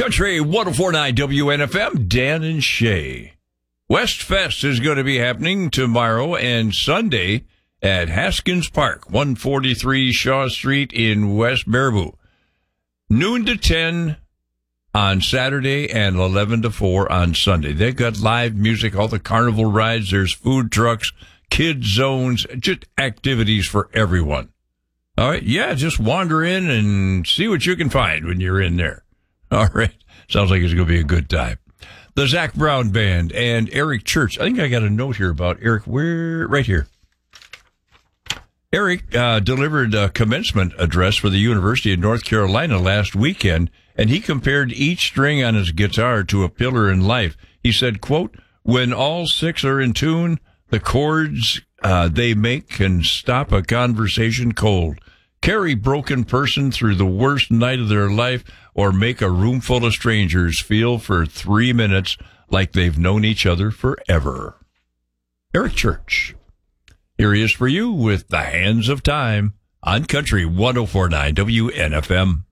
Country 104.9 WNFM, Dan and Shay. West Fest is going to be happening tomorrow and Sunday at Haskins Park, 143 Shaw Street in West Baraboo. Noon to 10 on Saturday and 11 to 4 on Sunday. They've got live music, all the carnival rides. There's food trucks, kids zones, just activities for everyone. All right, yeah, just wander in and see what you can find when you're in there. All right, sounds like it's going to be a good time. The Zach Brown Band and Eric Church. I think I got a note here about Eric. Where? Right here. Eric delivered a commencement address for the University of North Carolina last weekend, and he compared each string on his guitar to a pillar in life. He said, quote, "When all six are in tune, the chords they make can stop a conversation cold, carry broken person through the worst night of their life, or make a room full of strangers feel for 3 minutes like they've known each other forever." Eric Church. Here he is for you with The Hands of Time on Country 104.9 WNFM.